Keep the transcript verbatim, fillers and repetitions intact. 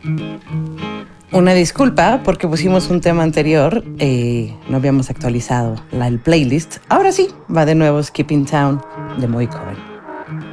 Una disculpa porque pusimos un tema anterior, eh, no habíamos actualizado la, el playlist. Ahora sí, va de nuevo Skipping Town de Moy Cohen.